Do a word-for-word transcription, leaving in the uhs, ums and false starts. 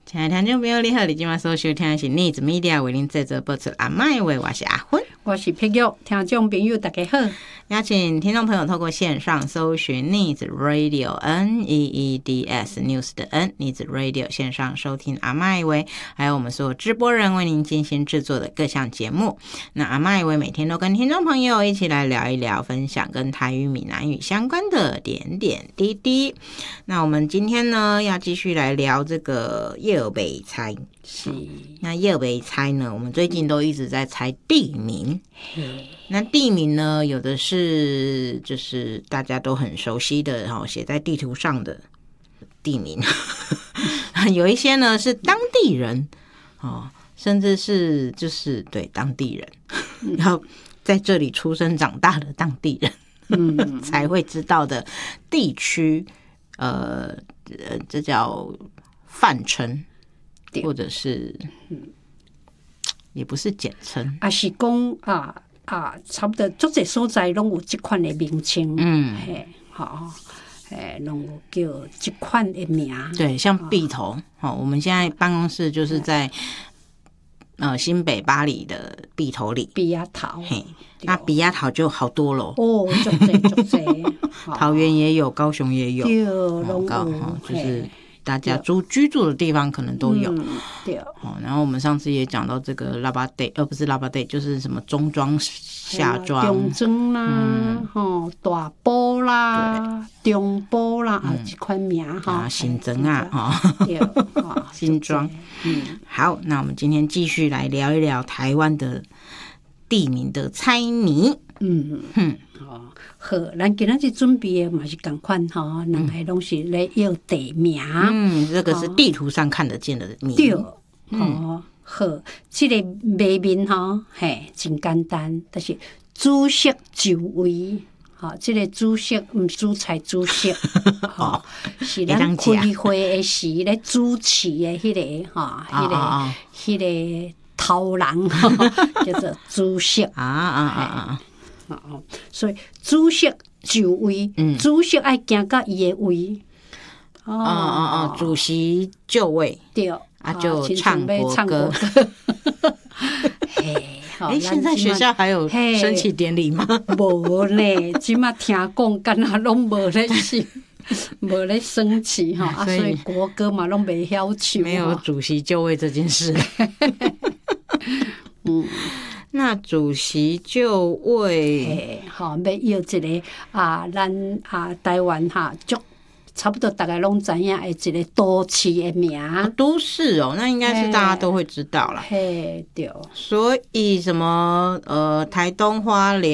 亲爱的听众朋友你好，你今晚所收听的是Needs Media 为您制作播出阿麦话，我是阿芬， 我是碧玉。听众朋友大家好， 邀请听众朋友透过线上搜寻 Needs Radio N E E D S News 的 N Needs Radio 线上收听阿麦话，还有我们所有直播人为您精心制作的各项节目。那阿麦话每天都跟听众朋友一起来聊一聊，分享跟台语闽南语相关的点点滴滴。那我们今天呢要继续来聊这个夜北猜。 是那夜北猜呢，我们最近都一直在猜地名。那地名呢，有的是就是大家都很熟悉的哈，写在地图上的地名，有一些呢是当地人哦，甚至是就是对当地人，要在这里出生长大的当地人，嗯、才会知道的地区，呃，呃这叫泛称，或者是。也不是简称， 啊是讲啊啊，差不多足侪所在拢有这款的名称，嗯，嘿，好，诶，拢有叫这款的名， 对，像碧头，好、哦，我们现在办公室就是在呃新北巴黎的碧头里， 碧雅桃， 嘿，那碧雅桃就好多咯， 哦，足侪足侪， 桃园也有，高雄也有， 对，拢有， 哦，就是大家住居住的地方可能都有，嗯、 对、 哦。然后我们上次也讲到这个拉巴地，呃，不是拉巴地，就是什么中庄、下庄、 中庄啦，吼、嗯、大埔啦、中埔啦，啊，这款名哈， 啊，新庄啊，哈， 对， 新庄。嗯，好，那我们今天继续来聊一聊台湾的地名的猜谜。嗯嗯， 哦，好，咱今仔日准备的嘛是同款吼，两个拢是咧要地名。 嗯，这个是地图上看得见的名。 对，哦，好，这个谜面吼，嘿，真简单，但是主食就位，吼，这个主食毋是主菜主食，吼，是咱开会的时咧主持的迄个，吼，迄个，迄个头人叫做主食啊啊啊啊！ 哦，所以主席就位，嗯、主席爱行到伊的位。 哦哦哦，主席就位， 对， 啊就唱国歌。嘿，哎，现在学校还有升旗典礼吗？ 无呢，即马听讲，敢若拢无咧是，无咧升旗哈，啊，所以国歌嘛拢袂晓唱。 没有主席就位这件事。嗯。那主席就位， 好，要要一个啊，咱啊台湾哈，就差不多大概拢知影的一个都市的名， 哦、都市哦，那应该是大家都会知道啦。 嘿，对。 所以什么呃，台东花莲。